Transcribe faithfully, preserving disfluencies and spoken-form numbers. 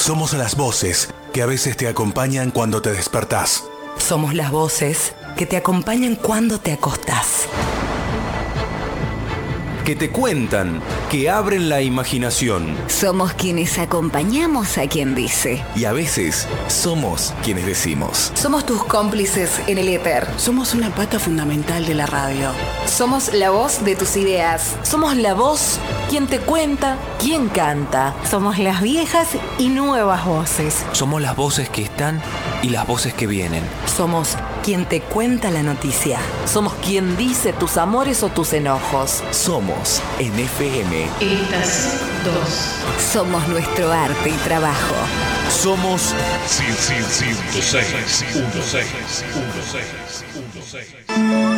Somos las voces que a veces te acompañan cuando te despertás. Somos las voces que te acompañan cuando te acostás. Que te cuentan, que abren la imaginación. Somos quienes acompañamos a quien dice. Y a veces somos quienes decimos. Somos tus cómplices en el éter. Somos una pata fundamental de la radio. Somos la voz de tus ideas. Somos la voz, quien te cuenta, quien canta. Somos las viejas y nuevas voces. Somos las voces que están y las voces que vienen. Somos quien te cuenta la noticia. Somos quien dice tus amores o tus enojos. Somos en F M Estación dos. Somos nuestro arte y trabajo. Somos ciento seis punto seis.